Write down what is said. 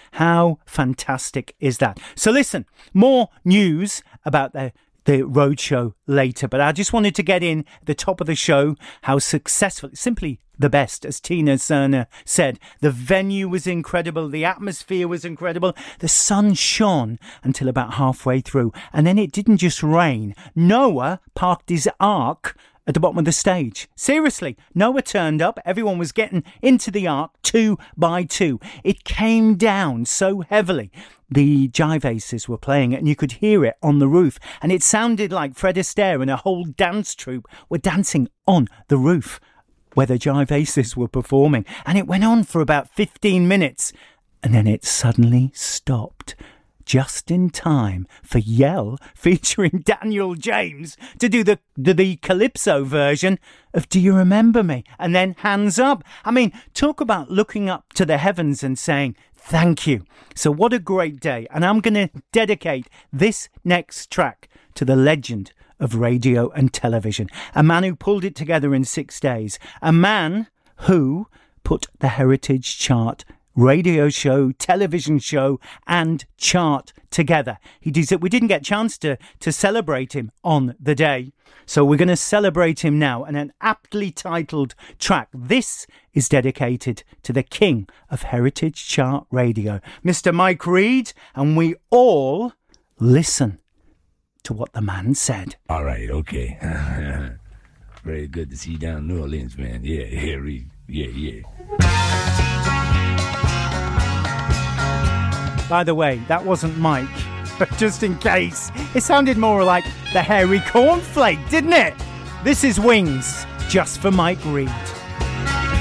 How fantastic is that? So listen, more news about the roadshow later, but I just wanted to get in the top of the show how successful, simply the best, as Tina Turner said. The venue was incredible, the atmosphere was incredible, the sun shone until about halfway through, and then it didn't just rain. Noah parked his ark at the bottom of the stage. Seriously, Noah turned up, everyone was getting into the ark 2 by 2. It came down so heavily. The Jive Aces were playing it and you could hear it on the roof, and it sounded like Fred Astaire and a whole dance troupe were dancing on the roof where the Jive Aces were performing, and it went on for about 15 minutes and then it suddenly stopped. Just in time for Yell featuring Daniel James to do the Calypso version of Do You Remember Me? And then Hands Up. I mean, talk about looking up to the heavens and saying thank you. So what a great day. And I'm going to dedicate this next track to the legend of radio and television. A man who pulled it together in 6 days. A man who put the Heritage Chart radio show, television show and chart together. We didn't get a chance to celebrate him on the day, so we're going to celebrate him now, and an aptly titled track. This is dedicated to the king of Heritage Chart Radio, Mr. Mike Reed, and we all listen to what the man said. All right, okay. Very good to see you down in New Orleans, man. Yeah, Reed. Yeah. By the way, that wasn't Mike, but just in case, it sounded more like the hairy cornflake, didn't it? This is Wings, just for Mike Reed.